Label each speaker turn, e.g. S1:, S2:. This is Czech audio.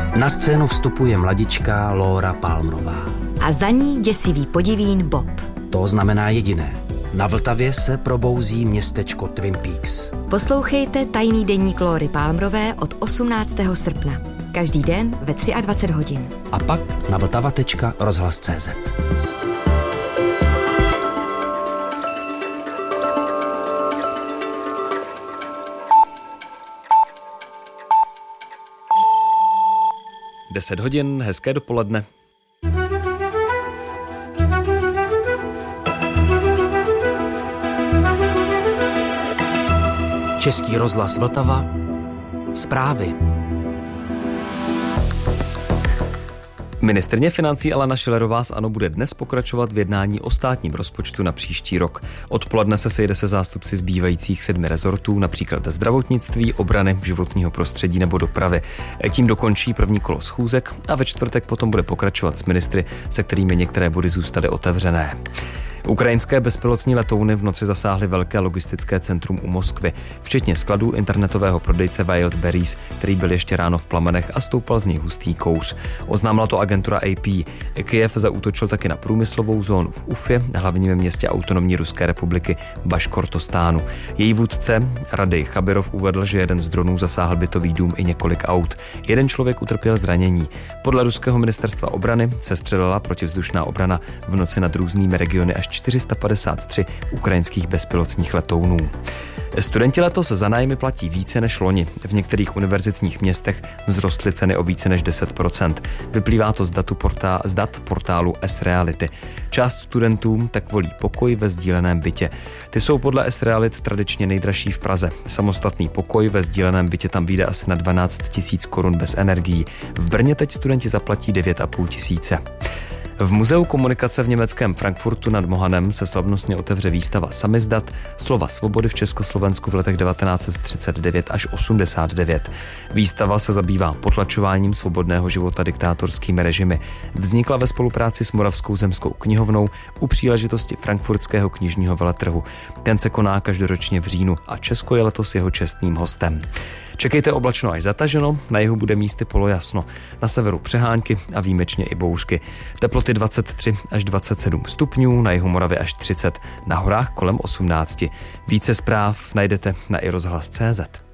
S1: Na scénu vstupuje mladička Laura Palmerová.
S2: A za ní děsivý podivín Bob.
S1: To znamená jediné. Na Vltavě se probouzí městečko Twin Peaks.
S2: Poslouchejte tajný deník Laury Palmerové od 18. srpna. Každý den ve 23 hodin.
S1: A pak na vltava.rozhlas.cz.
S3: Deset hodin, hezké dopoledne.
S1: Český rozhlas Vltava. Zprávy.
S3: Ministryně financí Alena Schillerová z ANO bude dnes pokračovat v jednání o státním rozpočtu na příští rok. Odpoledne se sejde se zástupci zbývajících 7 rezortů, například zdravotnictví, obrany, životního prostředí nebo dopravy. Tím dokončí první kolo schůzek a ve čtvrtek potom bude pokračovat s ministry, se kterými některé body zůstaly otevřené. Ukrajinské bezpilotní letouny v noci zasáhly velké logistické centrum u Moskvy, včetně skladů internetového prodejce Wildberries, který byl ještě ráno v plamenech a stoupal z něj hustý kouř. Oznámila to agentura AP. Kyjev zaútočil taky na průmyslovou zónu v Ufě, hlavním městě autonomní Ruské republiky Baškortostánu. Její vůdce Radej Chabirov uvedl, že jeden z dronů zasáhl bytový dům i několik aut. Jeden člověk utrpěl zranění. Podle ruského ministerstva obrany se střelila protivzdušná obrana v noci nad různými regiony až 453 ukrajinských bezpilotních letounů. Studenti letos za nájmy platí více než loni. V některých univerzitních městech vzrostly ceny o více než 10%. Vyplývá to z dat portálu S-Reality. Část studentů tak volí pokoj ve sdíleném bytě. Ty jsou podle S-Realit tradičně nejdražší v Praze. Samostatný pokoj ve sdíleném bytě tam vyjde asi na 12 000 korun bez energií. V Brně teď studenti zaplatí 9 500. V Muzeu komunikace v německém Frankfurtu nad Mohanem se slavnostně otevře výstava Samizdat, slova svobody v Československu v letech 1939 až 89. Výstava se zabývá potlačováním svobodného života diktátorskými režimy. Vznikla ve spolupráci s Moravskou zemskou knihovnou u příležitosti frankfurtského knižního veletrhu. Ten se koná každoročně v říjnu a Česko je letos jeho čestným hostem. Čekejte oblačno až zataženo, na jihu bude místy polojasno, na severu přehánky a výjimečně i bouřky. Teploty 23 až 27 stupňů, na jihu Moravy až 30, na horách kolem 18. Více zpráv najdete na iRozhlas.cz.